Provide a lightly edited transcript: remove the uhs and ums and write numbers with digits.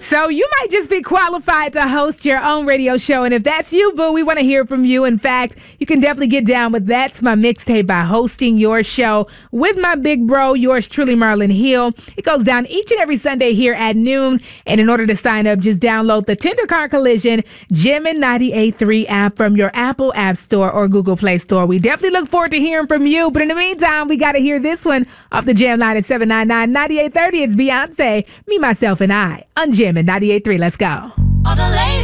So you might just be qualified to host your own radio show. And if that's you, boo, we want to hear from you. In fact, you can definitely get down with That's My Mixtape by hosting your show with my big bro, yours truly, Marlon Hill. It goes down each and every Sunday here at noon. And in order to sign up, just download the Tender Car Collision Jammin' 98.3 app from your Apple App Store or Google Play Store. We definitely look forward to hearing from you. But in the meantime, we got to hear this one off the Jam line at 799-9830. It's Beyonce, Me, Myself, and I on Jammin' 98.3. Let's go.